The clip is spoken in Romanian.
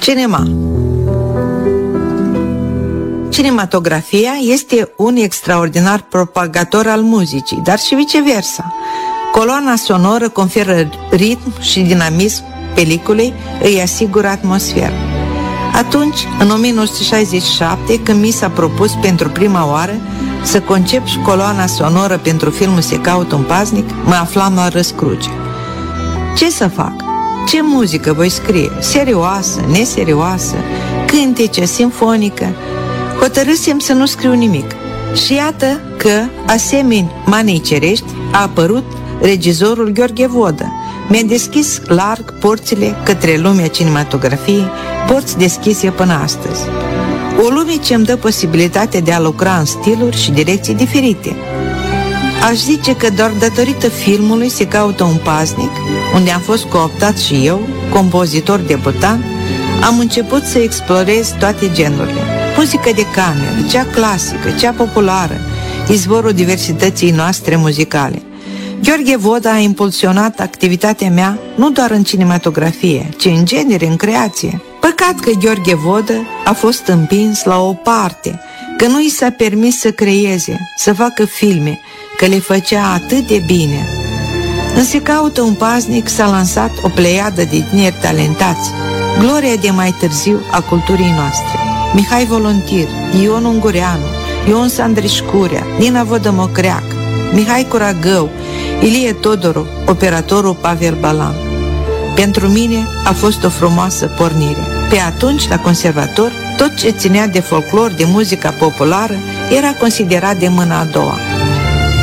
Cinema. Cinematografia este un extraordinar propagator al muzicii, dar și viceversa. Coloana sonoră conferă ritm și dinamism peliculei, îi asigură atmosferă. Atunci, în 1967, când mi s-a propus pentru prima oară să concep coloana sonoră pentru filmul Se caută un paznic, mă aflam la răscruce. Ce să fac? Ce muzică voi scrie? Serioasă, neserioasă, cântece, simfonică? Hotărâsem să nu scriu nimic. Și iată că, asemeni manei cerești, a apărut regizorul Gheorghe Vodă. Mi-a deschis larg porțile către lumea cinematografiei, porți deschise până astăzi. O lume ce îmi dă posibilitatea de a lucra în stiluri și direcții diferite. Aș zice că doar datorită filmului Se caută un paznic, unde am fost cooptat și eu, compozitor debutant, am început să explorez toate genurile. Muzică de cameră, cea clasică, cea populară, izvorul diversității noastre muzicale. Gheorghe Vodă a impulsionat activitatea mea nu doar în cinematografie, ci în genere, în creație. Păcat că Gheorghe Vodă a fost împins la o parte, că nu i s-a permis să creeze, să facă filme, că le făcea atât de bine. În Se caută un paznic s-a lansat o pleiadă de tineri talentați, gloria de mai târziu a culturii noastre. Mihai Voluntir, Ion Ungureanu, Ion Sandrișcurea, Nina Vodămocreac, Mihai Curagău, Ilie Todoru, operatorul Pavel Balan. Pentru mine a fost o frumoasă pornire. Pe atunci, la conservator, tot ce ținea de folclor, de muzica populară, era considerat de mâna a doua.